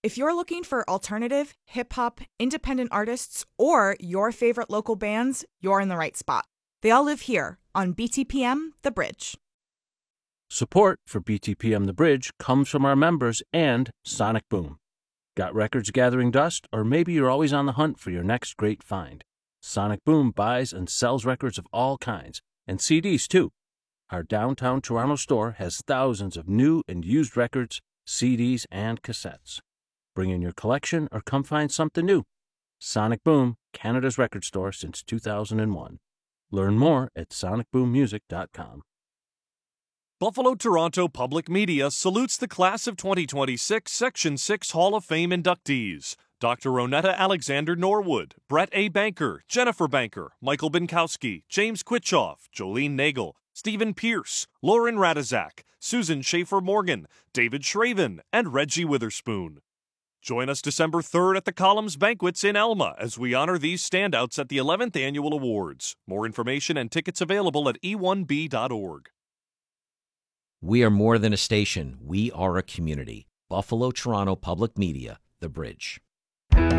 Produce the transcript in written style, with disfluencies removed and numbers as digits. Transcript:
If you're looking for alternative, hip-hop, independent artists, or your favorite local bands, you're in the right spot. They all live here on BTPM The Bridge. Support for BTPM The Bridge comes from our members and Sonic Boom. Got records gathering dust, or maybe you're always on the hunt for your next great find? Sonic Boom buys and sells records of all kinds, and CDs too. Our downtown Toronto store has thousands of new and used records, CDs, and cassettes. Bring in your collection or come find something new. Sonic Boom, Canada's record store since 2001. Learn more at sonicboommusic.com. Buffalo Toronto Public Media salutes the class of 2026 Section 6 Hall of Fame inductees. Dr. Ronetta Alexander Norwood, Brett A. Banker, Jennifer Banker, Michael Binkowski, James Quitchoff, Jolene Nagel, Stephen Pierce, Lauren Radizak, Susan Schaefer-Morgan, David Shraven, and Reggie Witherspoon. Join us December 3rd at the Columns Banquets in Elma as we honor these standouts at the 11th Annual Awards. More information and tickets available at e1b.org. We are more than a station. We are a community. Buffalo Toronto Public Media, The Bridge.